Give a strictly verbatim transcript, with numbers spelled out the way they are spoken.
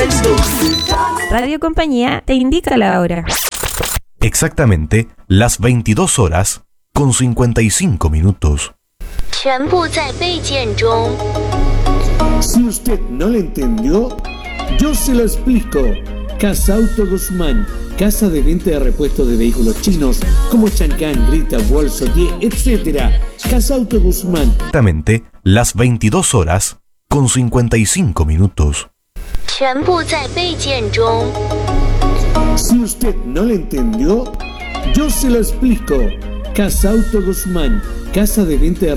Radio Compañía te indica la hora. Exactamente las veintidós horas con cincuenta y cinco minutos. Si usted no lo entendió, yo se lo explico. Casa Auto Guzmán, casa de venta de repuestos de vehículos chinos como Chancan, Grita, Wolso, etcétera. Casa Auto Guzmán. Exactamente las veintidós horas con cincuenta y cinco minutos. Si usted no lo entendió, yo se lo explico. Casa Auto Guzmán, casa de venta de